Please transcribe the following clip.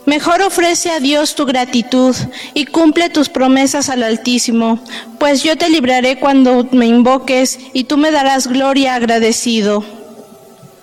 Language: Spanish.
Mejor ofrece a Dios tu gratitud y cumple tus promesas al Altísimo, pues yo te libraré cuando me invoques y tú me darás gloria agradecido.